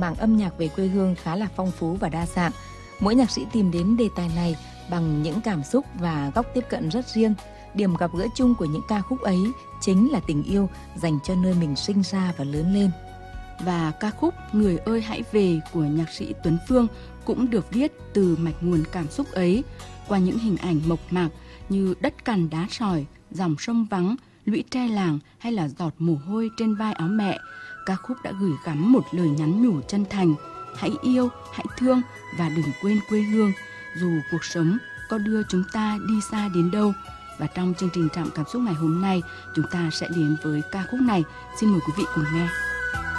mảng âm nhạc về quê hương khá là phong phú và đa dạng. Mỗi nhạc sĩ tìm đến đề tài này bằng những cảm xúc và góc tiếp cận rất riêng. Điểm gặp gỡ chung của những ca khúc ấy chính là tình yêu dành cho nơi mình sinh ra và lớn lên. Và ca khúc Người ơi hãy về của nhạc sĩ Tuấn Phương cũng được viết từ mạch nguồn cảm xúc ấy, qua những hình ảnh mộc mạc như đất cằn đá sỏi, dòng sông vắng, lũy tre làng hay là giọt mồ hôi trên vai áo mẹ. Ca khúc đã gửi gắm một lời nhắn nhủ chân thành: hãy yêu, hãy thương và đừng quên quê hương, dù cuộc sống có đưa chúng ta đi xa đến đâu. Và trong chương trình Trạm Cảm Xúc ngày hôm nay, chúng ta sẽ đến với ca khúc này. Xin mời quý vị cùng nghe.